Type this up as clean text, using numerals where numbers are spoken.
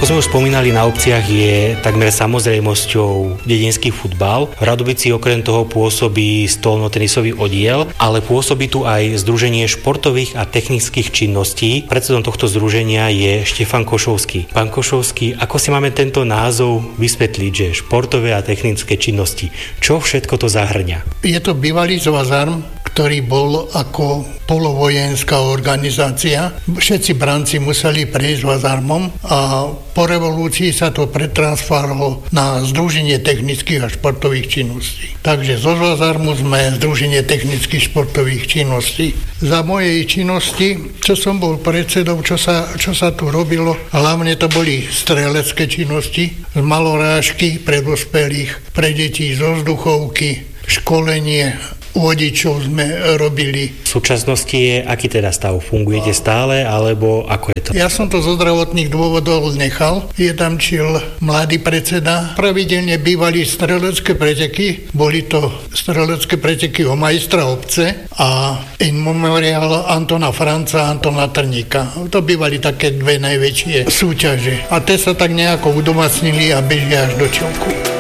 Ako sme už spomínali, na Obciach je takmer samozrejmosťou dedinský futbal. V Radovici okrem toho pôsobí stolno-tenisový oddiel, ale pôsobí tu aj Združenie športových a technických činností. Predsedom tohto združenia je Štefan Košovský. Pán Košovský, ako si máme tento názov vysvetliť, že športové a technické činnosti? Čo všetko to zahŕňa? Je to bývalý Zvazarm, ktorý bol ako polovojenská organizácia. Všetci branci museli prejsť Zvazarmom a po revolúcii sa to pretransformovalo na Združenie technických a športových činností. Takže zo Zvazarmu sme Združenie technických športových činností. Za mojej činnosti, čo som bol predsedom, čo sa tu robilo, hlavne to boli strelecké činnosti, z malorážky pre dospelých, pre detí zo vzduchovky, školenie vodičov sme robili. V súčasnosti je aký teda stav? Fungujete stále, alebo ako je to? Ja som to zo zdravotných dôvodov nechal. Je tam čil mladý predseda. Pravidelne bývali strelecké preteky. Boli to strelecké preteky o majstra obce a in memoriál Antona Franca, Antona Trníka. To bývali také dve najväčšie súťaže. A te sa tak nejako udomacnili a bežia až do čelku.